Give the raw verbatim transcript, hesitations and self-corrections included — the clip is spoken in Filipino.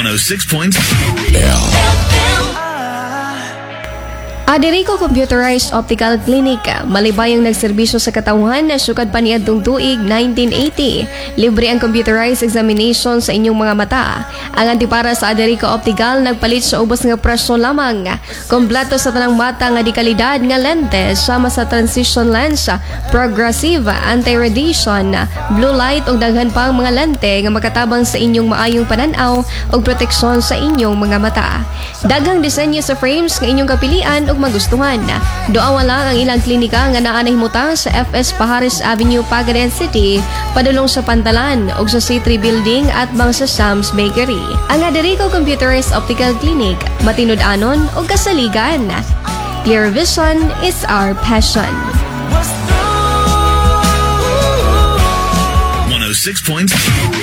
one oh six point Aderico Computerized Optical Clinic, malibayang nagserbisyo sa katawan na sukad pa niadtong tuig nineteen eighty. Libre ang computerized examination sa inyong mga mata. Ang antipara sa Aderico Optical nagpalit sa ubos nga presyo lamang. Kompleto sa tanang mata nga di kalidad nga lentes sama sa transition lens, progressive, anti-radiation, blue light ug daghan pang mga lente nga makatabang sa inyong maayong pananaw ug proteksyon sa inyong mga mata. Daghang disenyo sa frames nga inyong kapilian ug magustuhan. Doawa lang ang ilang klinika nga naa nahimutang sa F S Pajares Avenue, Pagaden City, padulong sa Pantalan ug sa C three Building at bang sa Sam's Bakery. Ang Aderico Computerized Optical Clinic, matinud-anon ug kasaligan. Your vision is our passion. one oh six point